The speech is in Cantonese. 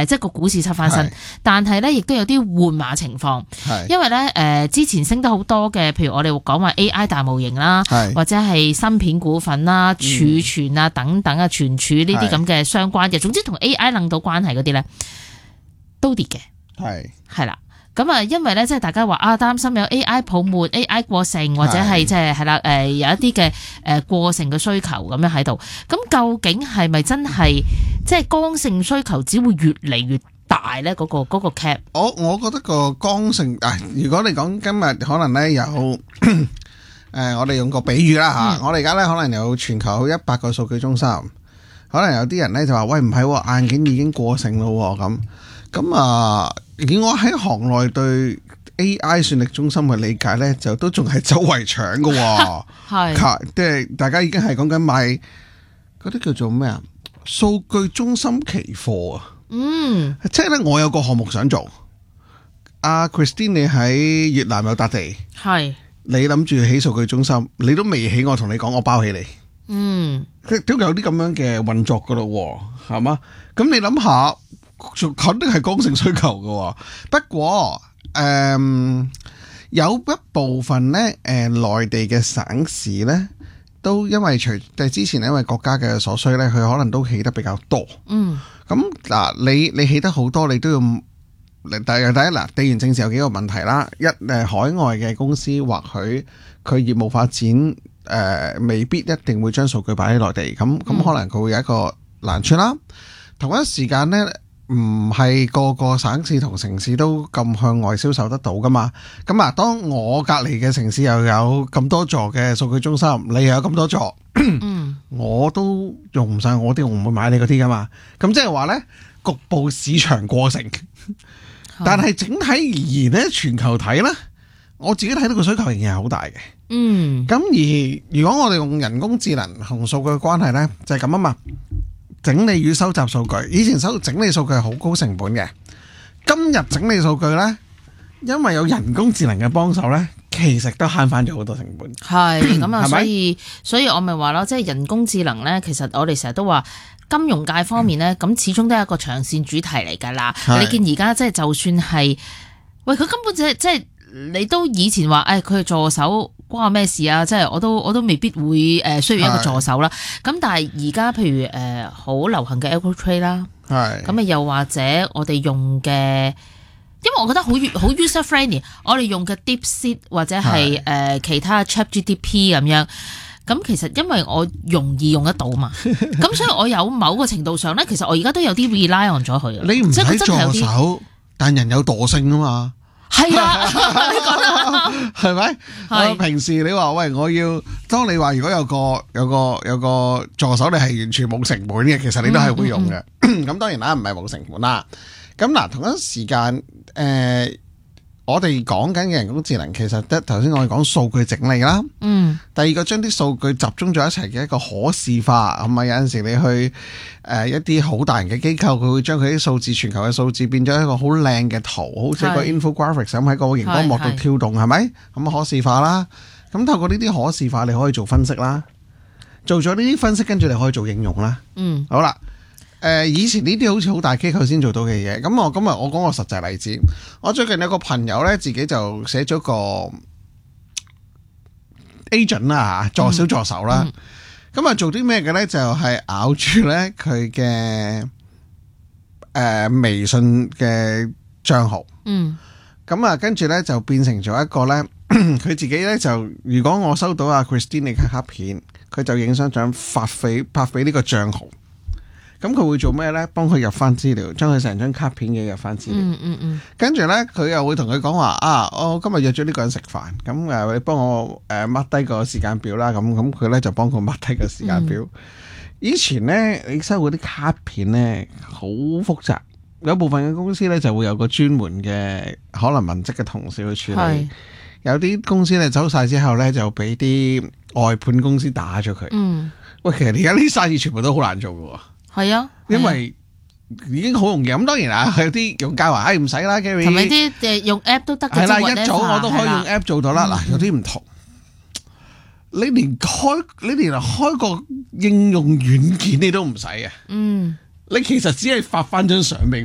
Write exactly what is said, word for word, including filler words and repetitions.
呃、即係個股市插翻身，但係咧亦都有啲換馬情況，因為咧誒、呃、之前升得好多嘅，譬如我哋講話 A I 大模型啦，或者係芯片股份啦、儲存啊等等啊、存儲呢啲咁嘅相關嘅，總之同 A I 諗到關係嗰啲咧都跌嘅，係係啦。咁啊，因為咧，即係大家話啊，擔心有 A I 泡沫、A I 過剩，或者係即係係啦，誒有一啲嘅誒過剩嘅需求咁樣喺度。咁究竟係咪真係即係剛性需求只會越嚟越大咧？嗰、嗰個嗰、嗰個 cap， 我我覺得個剛性啊，如果你講今日可能咧有誒、呃，我哋用個比喻啦吓、嗯，我哋而家咧可能有全球一百個數據中心，可能有啲人咧就話喂唔係，硬件已經過剩咯咁。咁啊，以我喺行內對 A I 算力中心嘅理解咧，就都仲係周圍搶嘅，係，即係大家已經係講緊買嗰啲叫做咩啊？數據中心期貨啊，嗯，即係咧，我有個項目想做，阿 Christine 你喺越南有笪地，係，你諗住起數據中心，你都未起，我同你講，我包起你，嗯，都有啲咁樣嘅運作噶咯，係嘛？咁你諗下。肯定係剛性需求嘅，不過誒、呃、有一部分咧誒內地嘅省市咧，都因為隨即係之前因為國家嘅所需咧，佢可能都起得比較多。嗯，咁嗱，你你起得好多，你都要第第一嗱，地緣政治有幾個問題啦。一誒海外嘅公司或許佢業務發展誒、呃、未必一定會將數據擺喺內地，咁咁可能佢會有一個難處啦。同一時間咧。唔係個個省市同城市都咁向外銷售得到噶嘛？咁啊，當我隔離嘅城市又有咁多座嘅數據中心，你又有咁多座，嗯、我都用唔晒我啲，我唔會買你嗰啲噶嘛。咁即係話呢，局部市場過剩，但係整體而言呢，全球睇呢，我自己睇到個需求仍然係好大嘅。嗯，咁而如果我哋用人工智能同數據嘅關係呢，就係咁啊嘛。整理與收集數據，以前收整理數據係好高成本嘅，今日整理數據呢，因為有人工智能嘅幫手呢，其實都慳翻咗好多成本。係咁啊，所以所以我咪話咯，即係人工智能呢，其實我哋成日都話金融界方面呢，咁、嗯、始終都係一個長線主題嚟㗎啦。你見而家即係就算係，喂佢根本就係即係你都以前話誒佢係助手。關我咩事啊？即係我都我都未必會誒需要一個助手啦。咁但係而家譬如誒好、呃、流行嘅 Algo Trade 啦，係咁啊，又或者我哋用嘅，因為我覺得好好 user friendly， 我哋用嘅 DeepSeek 或者係誒、呃、其他 ChatGPT 咁樣，咁其實因為我容易用得到嘛，咁所以我有某個程度上咧，其實我而家都有啲 rely on 咗佢。你唔使助手，但人有惰性啊嘛。係啊，你講得係咪？係平時你話喂，我要當你話如果有個有個有個助手，你係完全冇成本嘅，其實你都係會用嘅。咁、嗯嗯、當然啦，唔係冇成本啦。咁嗱，同一時間，誒、呃，我哋講緊嘅人工智能，其實得頭先我哋講數據整理啦。嗯。第二個將啲數據集中咗一齊嘅一個可視化，係咪有陣時你去誒、呃、一啲好大型嘅機構，佢會將佢啲數字全球嘅數字變咗一個好靚嘅圖，好似個 infographics 咁喺個熒光幕度跳動，係咪？咁可視化啦。咁透過呢啲可視化，你可以做分析啦。做咗呢啲分析，跟住你可以做應用啦。嗯。好啦。誒、呃，以前呢啲好似好大機構先做到嘅嘢，咁我今日我講個實際例子。我最近有個朋友咧，自己就寫咗個 agent 啦，吓助手助手啦。咁、嗯、啊、嗯、做啲咩嘅咧？就係、是、咬住咧佢嘅誒微信嘅賬號。嗯。咁啊，跟住咧就變成咗一個咧，佢自己咧就如果我收到阿 Christine 嘅卡片，佢就影相相發俾發俾呢個賬號。咁佢會做咩咧？幫佢入翻資料，將佢成張卡片嘅入翻資料。嗯嗯嗯。跟住咧，佢又會同佢講話啊，我今日約咗呢個人食飯，咁誒，你幫我誒 mark 低個時間表啦。咁咁佢咧就幫佢 mark 低個時間表。嗯、以前咧，你收嗰啲卡片咧好複雜，有部分嘅公司咧就會有個專門嘅可能文職嘅同事去處理。有啲公司咧走晒之後咧，就俾啲外判公司打咗佢。嗯。喂，其實而家呢啲生意全部都好難做㗎喎。係啊，因為已經好容易咁，當然啦，有啲用家話，唉唔使啦 Gary，同埋啲誒用 app 都得嘅，係啦，一早我都可以用 app 做到啦。嗱、嗯，有啲唔同，你連開你連開個應用軟件你都唔使嘅，嗯，你其實只係發翻張相俾